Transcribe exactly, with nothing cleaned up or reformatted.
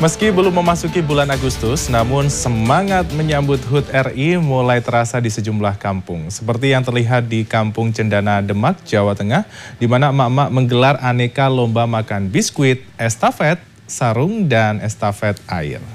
Meski belum memasuki bulan Agustus, namun semangat menyambut H U T R I mulai terasa di sejumlah kampung. Seperti yang terlihat di Kampung Cendana, Demak, Jawa Tengah, di mana emak-emak menggelar aneka lomba makan biskuit, estafet, sarung, dan estafet air.